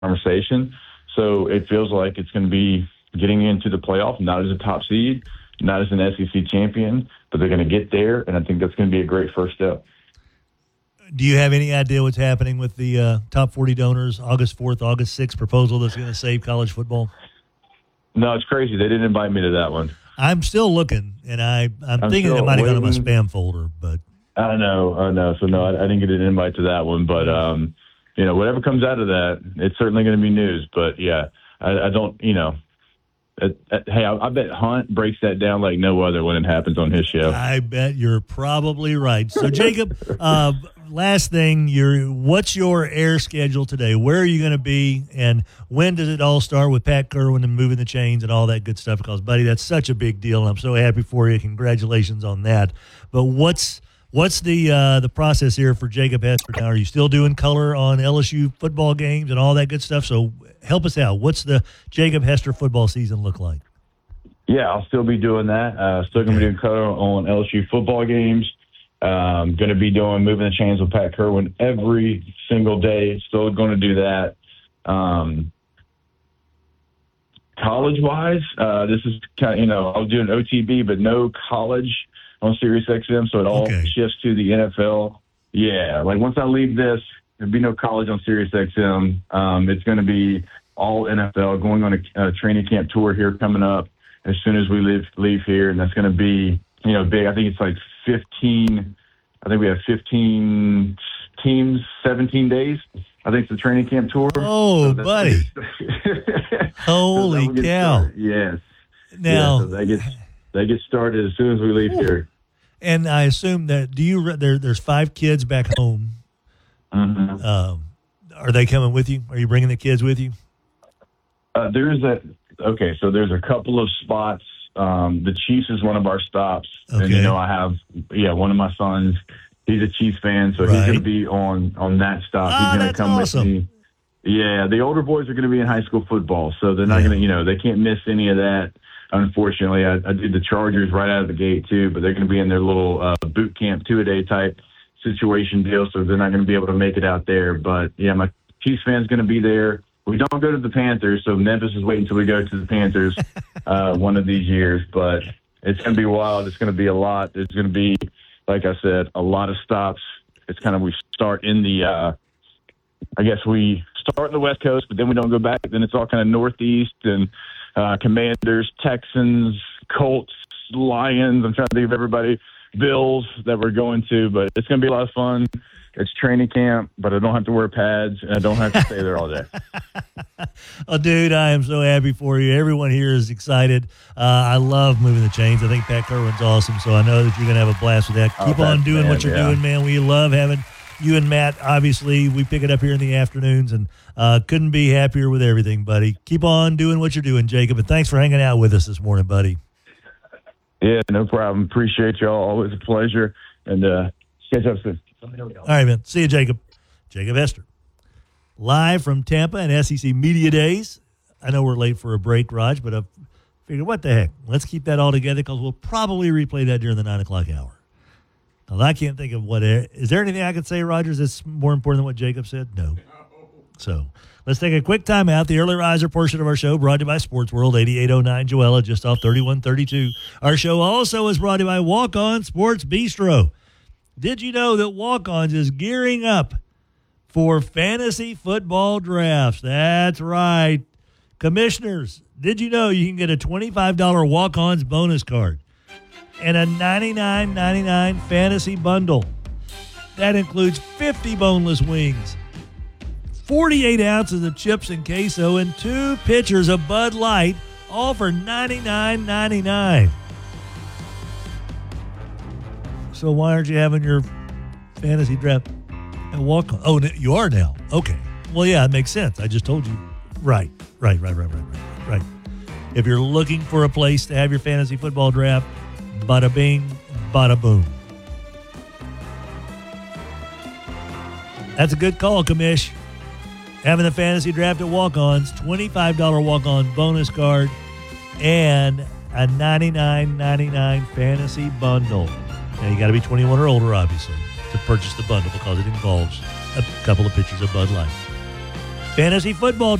conversation. So it feels like it's going to be getting into the playoff, not as a top seed, not as an SEC champion, but they're going to get there, and I think that's going to be a great first step. Do you have any idea what's happening with the top 40 donors, August 4th, August 6th proposal that's going to save college football? No, it's crazy. They didn't invite me to that one. I'm still looking, and I'm thinking it might have gone to my spam folder. But I know. So, no, I didn't get an invite to that one. But, whatever comes out of that, it's certainly going to be news. But, yeah, I don't, hey, I bet Hunt breaks that down like no other when it happens on his show. I bet you're probably right. So, Jacob, last thing, what's your air schedule today? Where are you going to be, and when does it all start with Pat Kerwin and moving the chains and all that good stuff? Because, buddy, that's such a big deal, and I'm so happy for you. Congratulations on that. But what's the process here for Jacob Hester now? Are you still doing color on LSU football games and all that good stuff? So help us out. What's the Jacob Hester football season look like? Yeah, I'll still be doing that. Still going to be doing color on LSU football games. Going to be doing moving the chains with Pat Kerwin every single day. Still going to do that. College-wise, this is kind of, I was doing OTB, but no college on SiriusXM, so it all shifts to the NFL. Yeah, like once I leave this, there'll be no college on SiriusXM. It's going to be all NFL, going on a training camp tour here coming up as soon as we leave here, and that's going to be, big. I think it's like 15. I think we have 15 teams, 17 days. I think it's the training camp tour. Oh, so buddy. Holy cow. Yes. Now, so that gets started as soon as we leave here. And I assume that there's 5 kids back home. Mm-hmm. Are they coming with you? Are you bringing the kids with you? So there's a couple of spots. The Chiefs is one of our stops. Okay. And, I have, one of my sons, he's a Chiefs fan, so he's going to be on that stop. He's going to come with me. Yeah, the older boys are going to be in high school football, so they're not going to, they can't miss any of that. Unfortunately, I did the Chargers right out of the gate, too, but they're going to be in their little boot camp, 2-a-day type situation deal, so they're not going to be able to make it out there. But, yeah, my Chiefs fan's going to be there. We don't go to the Panthers, so Memphis is waiting until we go to the Panthers one of these years. But it's going to be wild. It's going to be a lot. It's going to be, like I said, a lot of stops. It's kind of we start in the we start in the West Coast, but then we don't go back. Then it's all kind of Northeast and Commanders, Texans, Colts, Lions. I'm trying to think of everybody, Bills that we're going to. But it's going to be a lot of fun. It's training camp, but I don't have to wear pads, and I don't have to stay there all day. Oh, dude, I am so happy for you. Everyone here is excited. I love moving the chains. I think Pat Kerwin's awesome, so I know that you're going to have a blast with that. Keep on doing what you're doing, man. We love having you and Matt. Obviously, we pick it up here in the afternoons, and couldn't be happier with everything, buddy. Keep on doing what you're doing, Jacob, and thanks for hanging out with us this morning, buddy. Yeah, no problem. Appreciate y'all. Always a pleasure, and catch up soon. All right, man. See you, Jacob. Jacob Hester. Live from Tampa and SEC Media Days. I know we're late for a break, Raj, but I figured, what the heck? Let's keep that all together because we'll probably replay that during the 9 o'clock hour. Now, I can't think of is there anything I could say, Rogers, that's more important than what Jacob said? No. So let's take a quick time out. The early riser portion of our show brought to you by Sports World, 8809 Joella, just off 3132. Our show also is brought to you by Walk-On Sports Bistro. Did you know that Walk-Ons is gearing up for fantasy football drafts? That's right. Commissioners, did you know you can get a $25 Walk-Ons bonus card and a $99.99 fantasy bundle? That includes 50 boneless wings, 48 ounces of chips and queso, and 2 pitchers of Bud Light, all for $99.99. So why aren't you having your fantasy draft at Walk-On? Oh, you are now. Okay. Well, yeah, it makes sense. I just told you. Right. If you're looking for a place to have your fantasy football draft, bada bing, bada boom. That's a good call, Commish. Having the fantasy draft at Walk-Ons, $25 Walk-On bonus card, and a $99.99 fantasy bundle. Now, you got to be 21 or older, obviously, to purchase the bundle because it involves a couple of pitchers of Bud Light. Fantasy football